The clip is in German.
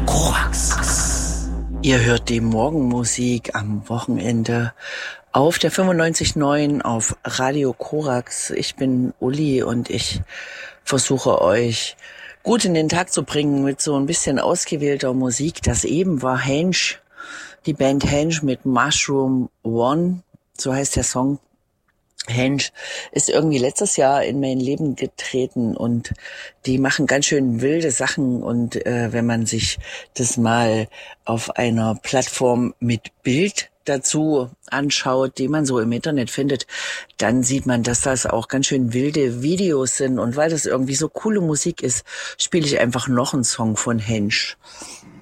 Korax. Ihr hört die Morgenmusik am Wochenende auf der 95.9 auf Radio Korax. Ich bin Uli und ich versuche euch gut in den Tag zu bringen mit so ein bisschen ausgewählter Musik. Das eben war Hensch, die Band Hensch mit Mushroom One, so heißt der Song. Hensch ist irgendwie letztes Jahr in mein Leben getreten und die machen ganz schön wilde Sachen und wenn man sich das mal auf einer Plattform mit Bild dazu anschaut, die man so im Internet findet, dann sieht man, dass das auch ganz schön wilde Videos sind und weil das irgendwie so coole Musik ist, spiele ich einfach noch einen Song von Hensch.